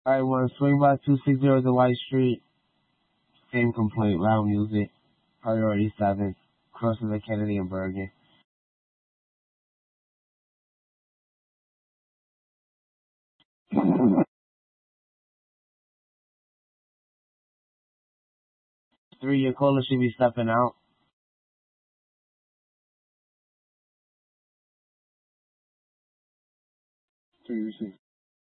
I want swing by 260 the White Street. Same complaint. Loud music. Priority 7. Crossing the Kennedy and Bergen. Three, your caller should be stepping out. So you see.